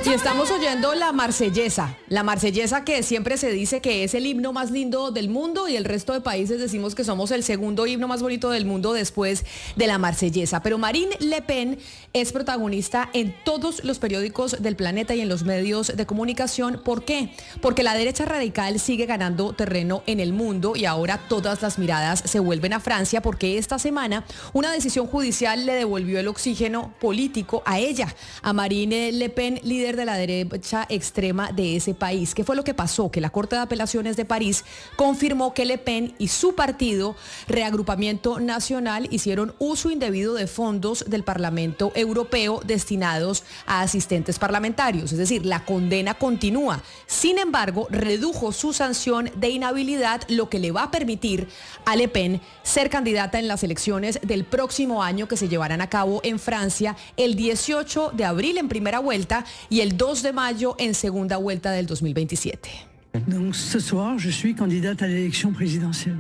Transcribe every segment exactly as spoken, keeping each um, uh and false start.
Y estamos oyendo la Marsellesa, la Marsellesa que siempre se dice que es el himno más lindo del mundo y el resto de países decimos que somos el segundo himno más bonito del mundo después de la Marsellesa. Pero Marine Le Pen es protagonista en todos los periódicos del planeta y en los medios de comunicación. ¿Por qué? Porque la derecha radical sigue ganando terreno en el mundo y ahora todas las miradas se vuelven a Francia porque esta semana una decisión judicial le devolvió el oxígeno político a ella, a Marine Le Pen, líder de la derecha extrema de ese país. ¿Qué fue lo que pasó? Que la Corte de Apelaciones de París confirmó que Le Pen y su partido, Reagrupamiento Nacional, hicieron uso indebido de fondos del Parlamento Europeo destinados a asistentes parlamentarios. Es decir, la condena continúa. Sin embargo, redujo su sanción de inhabilidad, lo que le va a permitir a Le Pen ser candidata en las elecciones del próximo año que se llevarán a cabo en Francia el dieciocho de abril en primera vuelta y el dos de mayo en segunda vuelta del dos mil veintisiete. Donc ce soir, je suis candidate à l'élection présidentielle.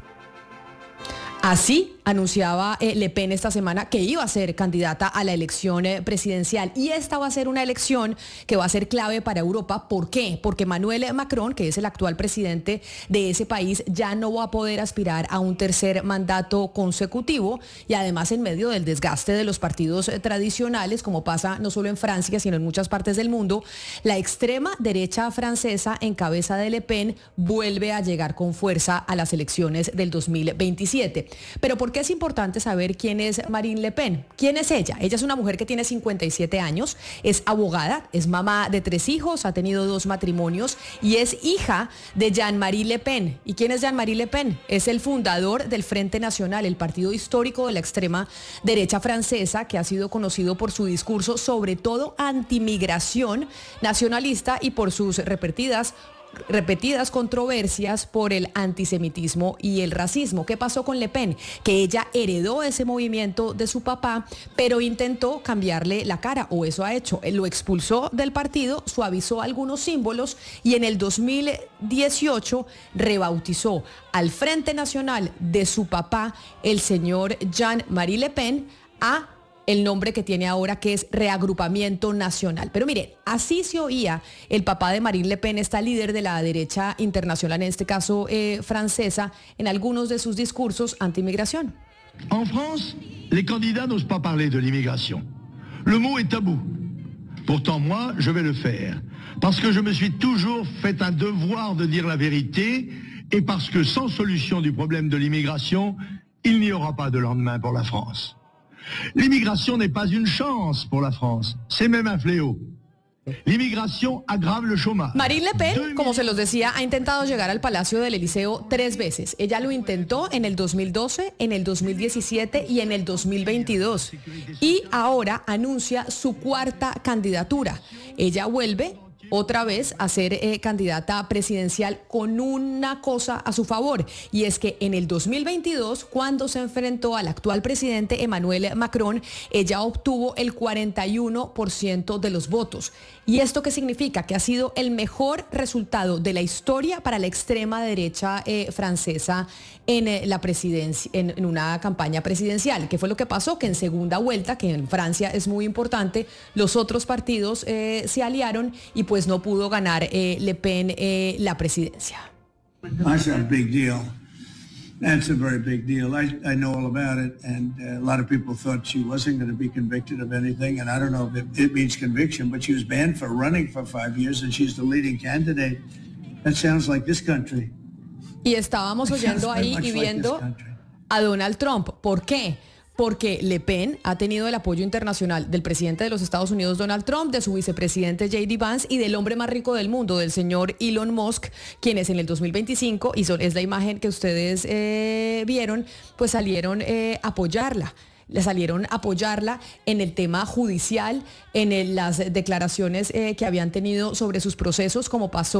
Así anunciaba eh, Le Pen esta semana que iba a ser candidata a la elección eh, presidencial y esta va a ser una elección que va a ser clave para Europa. ¿Por qué? Porque Emmanuel Macron, que es el actual presidente de ese país, ya no va a poder aspirar a un tercer mandato consecutivo y además en medio del desgaste de los partidos eh, tradicionales, como pasa no solo en Francia, sino en muchas partes del mundo, la extrema derecha francesa en cabeza de Le Pen vuelve a llegar con fuerza a las elecciones del dos mil veintisiete. Pero ¿por qué es importante saber quién es Marine Le Pen? ¿Quién es ella? Ella es una mujer que tiene cincuenta y siete años, es abogada, es mamá de tres hijos, ha tenido dos matrimonios y es hija de Jean-Marie Le Pen. ¿Y quién es Jean-Marie Le Pen? Es el fundador del Frente Nacional, el partido histórico de la extrema derecha francesa, que ha sido conocido por su discurso sobre todo antimigración nacionalista y por sus repetidas repetidas controversias por el antisemitismo y el racismo. ¿Qué pasó con Le Pen? Que ella heredó ese movimiento de su papá, pero intentó cambiarle la cara, o eso ha hecho. Él lo expulsó del partido, suavizó algunos símbolos y en el dos mil dieciocho rebautizó al Frente Nacional de su papá, el señor Jean-Marie Le Pen, a el nombre que tiene ahora, que es Reagrupamiento Nacional. Pero mire, así se oía el papá de Marine Le Pen, esta líder de la derecha internacional, en este caso eh, francesa, en algunos de sus discursos anti-inmigración. En France, les candidats n'osent pas parler de l'immigration. Le mot est tabou. Pourtant, moi, je vais le faire. Parce que je me suis toujours fait un devoir de dire la vérité et parce que sans solution du problème de l'immigration, il n'y aura pas de lendemain pour la France. L'immigration n'est pas une chance pour la France, c'est même un fléau. L'immigration aggrave le chômage. Marine Le Pen, como se los decía, ha intentado llegar al Palacio del Elíseo tres veces. Ella lo intentó en el dos mil doce, en el dos mil diecisiete y en el dos mil veintidós. Y ahora anuncia su cuarta candidatura. Ella vuelve otra vez a ser eh, candidata presidencial con una cosa a su favor, y es que en el dos mil veintidós, cuando se enfrentó al actual presidente Emmanuel Macron, ella obtuvo el cuarenta y uno por ciento de los votos. ¿Y esto qué significa? Que ha sido el mejor resultado de la historia para la extrema derecha eh, francesa en, eh, la presidencia, en, en una campaña presidencial. ¿Qué fue lo que pasó? Que en segunda vuelta, que en Francia es muy importante, los otros partidos eh, se aliaron y pues no pudo ganar eh, Le Pen eh, la presidencia. That's a big deal. That's a very big deal. I, I know all about it, and uh, a lot of people thought she wasn't going to be convicted of anything, and I don't know if it, it means conviction, but she was banned for running for five years, and she's the leading candidate. That sounds like this country. Y estábamos oyendo ahí y viendo a Donald Trump. ¿Por qué? Porque Le Pen ha tenido el apoyo internacional del presidente de los Estados Unidos, Donald Trump, de su vicepresidente J D Vance y del hombre más rico del mundo, del señor Elon Musk, quienes en el dos mil veinticinco, y son, es la imagen que ustedes eh, vieron, pues salieron eh, a apoyarla. Le salieron a apoyarla en el tema judicial, en el, las declaraciones eh, que habían tenido sobre sus procesos, como pasó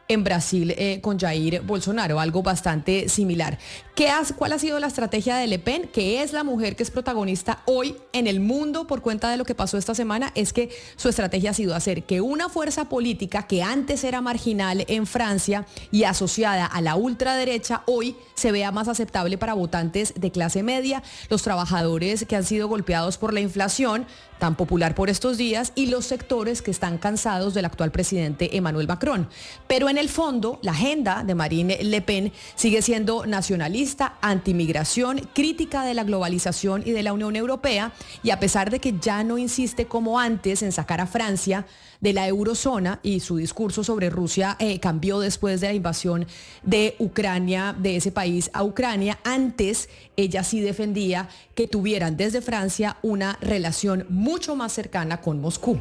en Brasil eh, con Jair Bolsonaro, algo bastante similar. ¿Qué has, ¿Cuál ha sido la estrategia de Le Pen, que es la mujer que es protagonista hoy en el mundo por cuenta de lo que pasó esta semana? Es que su estrategia ha sido hacer que una fuerza política que antes era marginal en Francia y asociada a la ultraderecha, hoy se vea más aceptable para votantes de clase media, los trabajadores que han sido golpeados por la inflación, tan popular por estos días, y los sectores que están cansados del actual presidente Emmanuel Macron. Pero en el fondo, la agenda de Marine Le Pen sigue siendo nacionalista, antimigración, crítica de la globalización y de la Unión Europea, y a pesar de que ya no insiste como antes en sacar a Francia de la eurozona, y su discurso sobre Rusia eh, cambió después de la invasión de Ucrania, de ese país a Ucrania, antes ella sí defendía que tuvieran desde Francia una relación mucho más cercana con Moscú.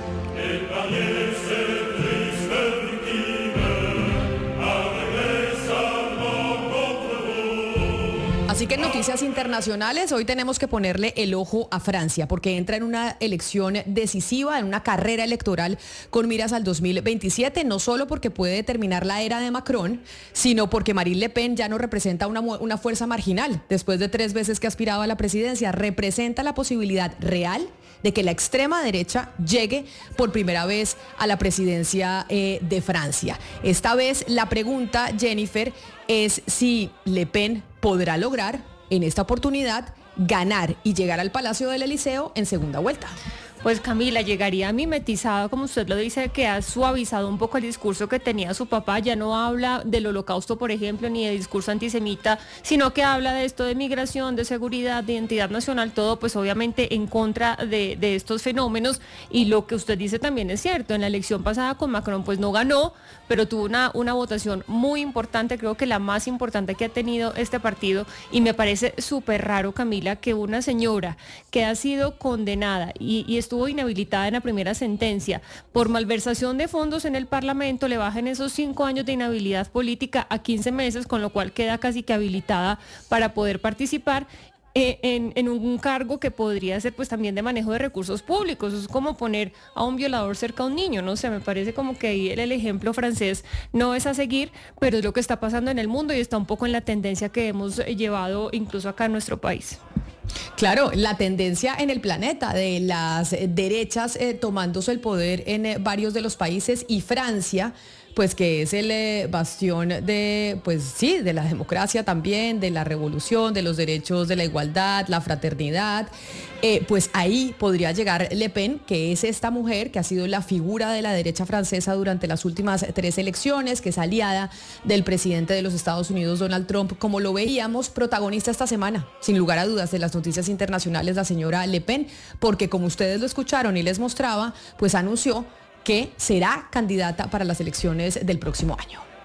Así que en noticias internacionales, hoy tenemos que ponerle el ojo a Francia, porque entra en una elección decisiva, en una carrera electoral con miras al dos mil veintisiete, no solo porque puede determinar la era de Macron, sino porque Marine Le Pen ya no representa una, una fuerza marginal. Después de tres veces que ha aspirado a la presidencia, representa la posibilidad real de que la extrema derecha llegue por primera vez a la presidencia eh, de Francia. Esta vez la pregunta, Jennifer, es si Le Pen podrá lograr en esta oportunidad ganar y llegar al Palacio del Elíseo en segunda vuelta. Pues Camila, llegaría mimetizada, como usted lo dice, que ha suavizado un poco el discurso que tenía su papá. Ya no habla del holocausto, por ejemplo, ni de discurso antisemita, sino que habla de esto de migración, de seguridad, de identidad nacional, todo pues obviamente en contra de, de estos fenómenos. Y lo que usted dice también es cierto, en la elección pasada con Macron pues no ganó, pero tuvo una, una votación muy importante, creo que la más importante que ha tenido este partido. Y me parece súper raro, Camila, que una señora que ha sido condenada y, y estuvo inhabilitada en la primera sentencia por malversación de fondos en el Parlamento, le bajen esos cinco años de inhabilidad política a quince meses, con lo cual queda casi que habilitada para poder participar eh, en, en un cargo que podría ser pues también de manejo de recursos públicos. Es como poner a un violador cerca a un niño, no sé, me parece como que ahí el, el ejemplo francés no es a seguir, pero es lo que está pasando en el mundo y está un poco en la tendencia que hemos llevado incluso acá en nuestro país. Claro, la tendencia en el planeta de las derechas eh, tomándose el poder en eh, varios de los países, y Francia, pues que es el eh, bastión de, pues sí, de la democracia también, de la revolución, de los derechos, de la igualdad, la fraternidad, eh, pues ahí podría llegar Le Pen, que es esta mujer que ha sido la figura de la derecha francesa durante las últimas tres elecciones, que es aliada del presidente de los Estados Unidos, Donald Trump, como lo veíamos, protagonista esta semana, sin lugar a dudas, de las noticias internacionales, la señora Le Pen, porque como ustedes lo escucharon y les mostraba, pues anunció que será candidata para las elecciones del próximo año.